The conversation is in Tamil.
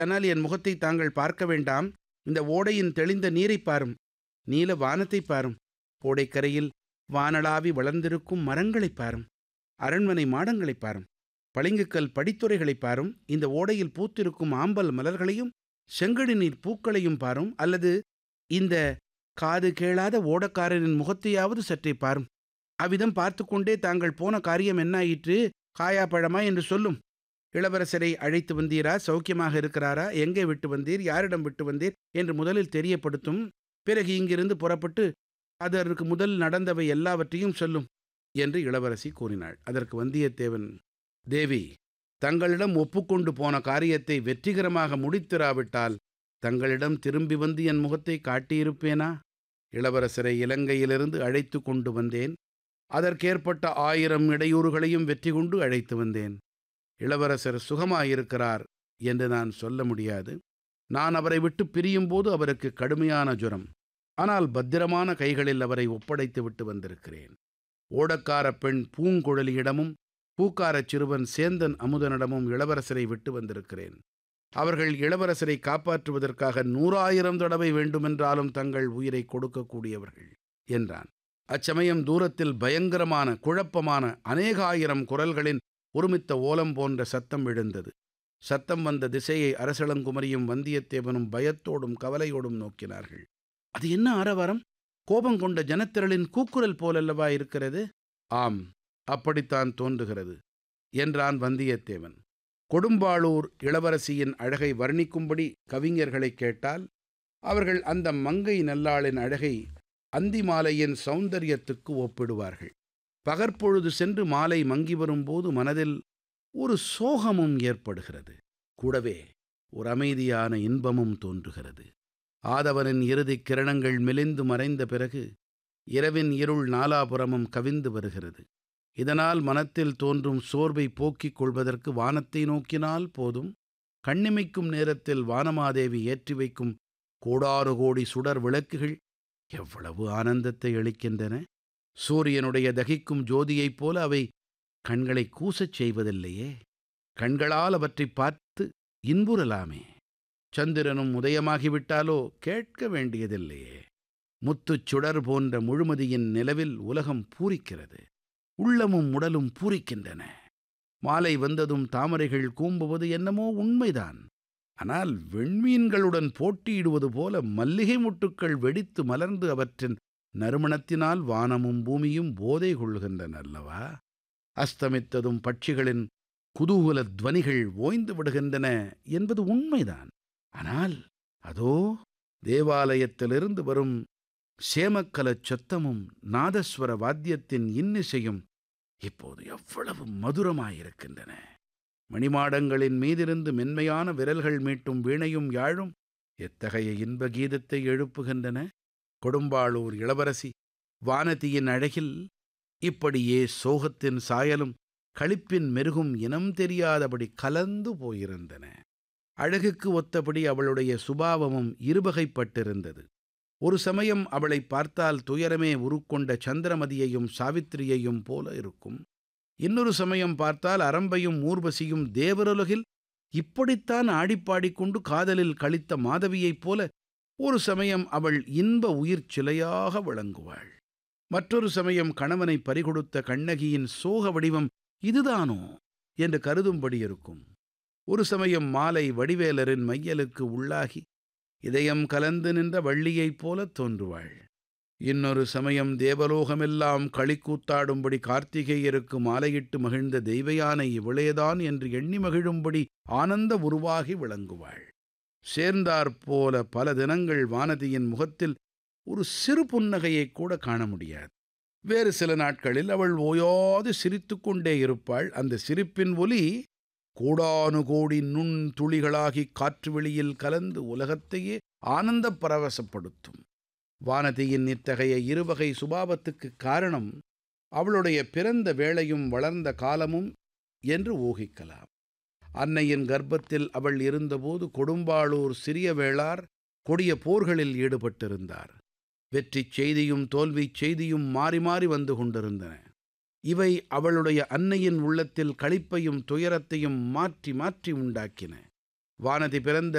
ஆனால் என் முகத்தை தாங்கள் பார்க்க வேண்டாம். இந்த ஓடையின் தெளிந்த நீரைப் பாரும், நீல வானத்தைப் பாரும், ஓடைக்கரையில் வானளாவி வளர்ந்திருக்கும் மரங்களைப் பாரும், அரண்மனை மாடங்களைப் பாரும், பளிங்குக்கல் படித்துறைகளைப் பாரும், இந்த ஓடையில் பூத்திருக்கும் ஆம்பல் மலர்களையும் செங்கழி நீர் பூக்களையும் பாரும், அல்லது இந்த காது கேளாத ஓடக்காரனின் முகத்தையாவது சற்றே பாரும். அவ்விதம் பார்த்து கொண்டே தாங்கள் போன காரியம் என்னாயிற்று, காயா பழமா என்று சொல்லும். இளவரசரை அழைத்து வந்தீரா, சௌக்கியமாக இருக்கிறாரா, எங்கே விட்டு வந்தீர், யாரிடம் விட்டு வந்தீர் என்று முதலில் தெரியப்படுத்தும். பிறகு இங்கிருந்து புறப்பட்டு அதற்கு முதல் நடந்தவை எல்லாவற்றையும் சொல்லும் என்று இளவரசி கூறினாள். அதற்கு வந்தியத்தேவன், தேவி, தங்களிடம் ஒப்புக்கொண்டு போன காரியத்தை வெற்றிகரமாக முடித்திராவிட்டால் தங்களிடம் திரும்பி வந்து என் முகத்தை காட்டியிருப்பேனா? இளவரசரை இலங்கையிலிருந்து அழைத்து கொண்டு வந்தேன். அதற்கேற்பட்ட 1000 இடையூறுகளையும் வெற்றி கொண்டு அழைத்து வந்தேன். இளவரசர் சுகமாயிருக்கிறார் என்று நான் சொல்ல முடியாது. நான் அவரை விட்டு பிரியும்போது அவருக்கு கடுமையான ஜுரம். ஆனால் பத்திரமான கைகளில் அவரை ஒப்படைத்து விட்டு வந்திருக்கிறேன். ஓடக்கார பெண் பூங்குழலியிடமும் பூக்காரச் சிறுவன் சேந்தன் அமுதனிடமும் இளவரசரை விட்டு வந்திருக்கிறேன். அவர்கள் இளவரசரை காப்பாற்றுவதற்காக 100,000 தடவை வேண்டுமென்றாலும் தங்கள் உயிரை கொடுக்கக்கூடியவர்கள் என்றான். அச்சமயம் தூரத்தில் பயங்கரமான குழப்பமான அநேகாயிரம் குரல்களின் ஒருமித்த ஓலம் போன்ற சத்தம் எழுந்தது. சத்தம் வந்த திசையை அரசளங்குமரியும் வந்தியத்தேவனும் பயத்தோடும் கவலையோடும் நோக்கினார்கள். அது என்ன ஆரவாரம்? கோபங்கொண்ட ஜனத்திரளின் கூக்குரல் போலல்லவா இருக்கிறது? ஆம், அப்படித்தான் தோன்றுகிறது என்றான் வந்தியத்தேவன். கொடும்பாளூர் இளவரசியின் அழகை வர்ணிக்கும்படி கவிஞர்களை கேட்டால் அவர்கள் அந்த மங்கை நல்லாளின் அழகை அந்தி மாலையின் சௌந்தரியத்துக்கு ஒப்பிடுவார்கள். பகற்பொழுது சென்று மாலை மங்கி வரும்போது மனதில் ஒரு சோகமும் ஏற்படுகிறது. கூடவே ஒரு அமைதியான இன்பமும் தோன்றுகிறது. ஆதவனின் இறுதிக் கிரணங்கள் மெலிந்து மறைந்த பிறகு இரவின் இருள் நாலாபுறமும் கவிந்து வருகிறது. இதனால் மனத்தில் தோன்றும் சோர்வை போக்கிக் கொள்வதற்கு வானத்தை நோக்கினால் போதும். கண்ணிமைக்கும் நேரத்தில் வானமாதேவி ஏற்றி வைக்கும் கோடாறு கோடி சுடர் விளக்குகள் எவ்வளவு ஆனந்தத்தை அளிக்கின்றன! சூரியனுடைய தகிக்கும் ஜோதியைப் போல அவை கண்களை கூசச் செய்வதில்லையே. கண்களால் அவற்றை பார்த்து இன்புறலாமே. சந்திரனும் உதயமாகிவிட்டாலோ கேட்க வேண்டியதில்லையே. முத்துச் சுடர் போன்ற முழுமதியின் நிலவில் உலகம் பூரிக்கிறது. உள்ளமும் உடலும் பூரிக்கின்றன. மாலை வந்ததும் தாமரைகள் கூம்புவது என்னமோ உண்மைதான். ஆனால் வெண்மீன்களுடன் போட்டியிடுவது போல மல்லிகை மொட்டுக்கள் வெடித்து மலர்ந்து அவற்றின் நறுமணத்தினால் வானமும் பூமியும் போதை கொள்கின்றன அல்லவா? அஸ்தமித்ததும் பட்சிகளின் குதூகல துவனிகள் ஓய்ந்து விடுகின்றன என்பது உண்மைதான். ஆனால் அதோ தேவாலயத்திலிருந்து வரும் சேமக்கலச் சத்தமும் நாதஸ்வர வாத்தியத்தின் இன்னிசையும் இப்போது எவ்வளவு மதுரமாயிருக்கின்றன! மணிமாடங்களின் மீதிருந்து மென்மையான விரல்கள் மீட்டும் வீணையும் யாழும் எத்தகைய இன்ப கீதத்தை எழுப்புகின்றன! கொடும்பாளூர் இளவரசி வானதியின் அழகில் இப்படியே சோகத்தின் சாயலும் களிப்பின் மெருகும் இனம் தெரியாதபடி கலந்து போயிருந்தன. அழகுக்கு ஒத்தபடி அவளுடைய சுபாவமும் இருவகைப்பட்டிருந்தது. ஒரு சமயம் அவளை பார்த்தால் துயரமே உருக்கொண்ட சந்திரமதியையும் சாவித்திரியையும் போல இருக்கும். இன்னொரு சமயம் பார்த்தால் அரம்பையும் ஊர்வசியும் தேவருலகில் இப்படித்தான் ஆடிப்பாடிக்கொண்டு காதலில் கழித்த மாதவியைப் போல ஒரு சமயம் அவள் இன்ப உயிர் சிலையாக விளங்குவாள். மற்றொரு சமயம் கணவனை பறிகொடுத்த கண்ணகியின் சோக வடிவம் இதுதானோ என்று கருதும்படி இருக்கும். ஒரு சமயம் மாலை வடிவேலரின் மையலுக்கு உள்ளாகி இதயம் கலந்து நின்ற வள்ளியைப் போல தோன்றுவாள். இன்னொரு சமயம் தேவலோகமெல்லாம் களிக்கூத்தாடும்படி கார்த்திகேயருக்கு மாலையிட்டு மகிழ்ந்த தெய்வயானை இவளேதான் என்று எண்ணி மகிழும்படி ஆனந்த உருவாகி விளங்குவாள். சேர்ந்தாற்போல பல தினங்கள் வானதியின் முகத்தில் ஒரு சிறு புன்னகையைக் கூட காண முடியாது. வேறு சில நாட்களில் அவள் ஓயாது சிரித்து கொண்டே இருப்பாள். அந்த சிரிப்பின் ஒலி கோடானுகோடி நுண் துளிகளாகி காற்று வெளியில் கலந்து உலகத்தையே ஆனந்த பரவசப்படுத்தும். வானதியின் இத்தகைய இருவகை சுபாவத்துக்கு காரணம் அவளுடைய பிறந்த வேளையும் வளர்ந்த காலமும் என்று ஊகிக்கலாம். அன்னையின் கர்ப்பத்தில் அவள் இருந்தபோது கொடும்பாளூர் சிறிய வேளார் கொடிய போர்களில் ஈடுபட்டிருந்தார். வெற்றிச் செய்தியும் தோல்விச் செய்தியும் மாறி மாறி வந்து கொண்டிருந்தன. இவை அவளுடைய அன்னையின் உள்ளத்தில் களிப்பையும் துயரத்தையும் மாற்றி மாற்றி உண்டாக்கின. வானதி பிறந்த